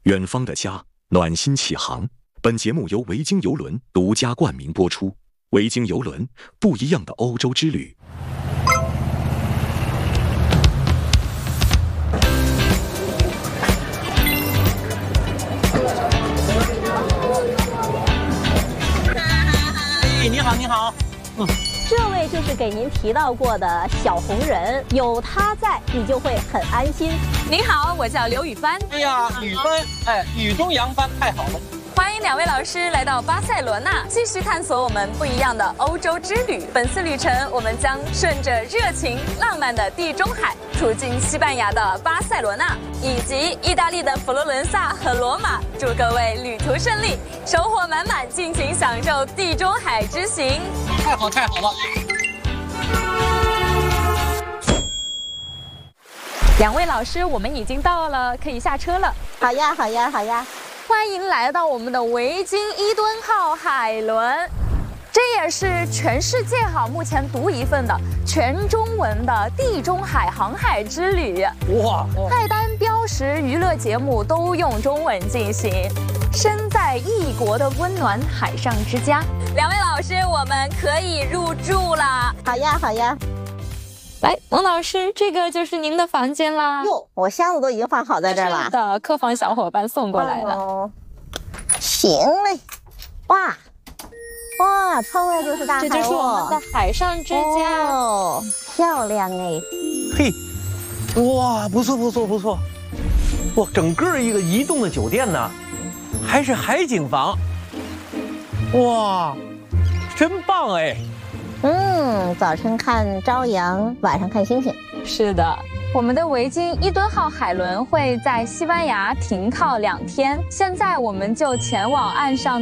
远方的家，暖心启航。本节目由维京邮轮独家冠名播出。维京邮轮，不一样的欧洲之旅。 你好，你好。 这位就是给您提到过的小红人，有他在，你就会很安心。 您好，我叫刘雨帆。 哎呀，雨帆，雨中扬帆，太好了。 欢迎两位老师来到巴塞罗那，继续探索我们不一样的欧洲之旅。本次旅程，我们将顺着热情浪漫的地中海，途经西班牙的巴塞罗那，以及意大利的佛罗伦萨和罗马。祝各位旅途顺利，收获满满，尽情享受地中海之行。 太好，太好了。 两位老师，我们已经到了，可以下车了。 好呀，好呀，好呀。 欢迎来到我们的维京伊敦号海轮，这也是全世界目前独一份的全中文的地中海航海之旅。 哇！ 菜单、标识、娱乐节目都用中文进行，身在异国的温暖海上之家。两位老师，我们可以入住了。 好呀，好呀。 来，王老师，这个就是您的房间啦。 哟，我箱子都已经放好在这儿了。 是的，客房小伙伴送过来的。 行嘞，哇，窗外就是大海。 这就是我们的海上之家。 哦，漂亮哎。 嘿，哇，不错不错不错，哇，整个一个移动的酒店呢，还是海景房，哇，真棒哎。 早晨看朝阳，晚上看星星。 是的，我们的维京伊敦号海轮会在西班牙停靠2天，现在我们就前往岸上